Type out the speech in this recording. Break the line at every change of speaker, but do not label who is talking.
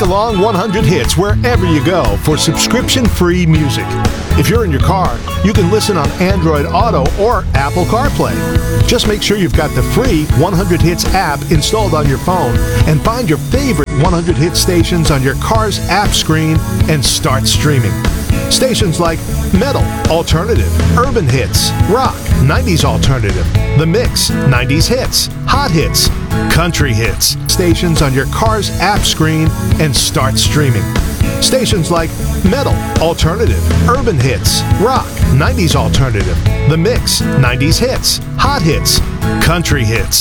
along 100 hits wherever you go for subscription-free music. If you're in your car, you can listen on Android Auto or Apple CarPlay. Just make sure you've got the free 100 Hits app installed on your phone and find your favorite 100 Hit stations on your car's app screen and start streaming. Stations like Metal, Alternative, Urban Hits, Rock, 90s Alternative, The Mix, 90s Hits, Hot Hits, Country Hits. Stations on your car's app screen and start streaming. Stations like Metal, Alternative, Urban Hits, Rock, 90s Alternative, The Mix, 90s Hits, Hot Hits, Country Hits.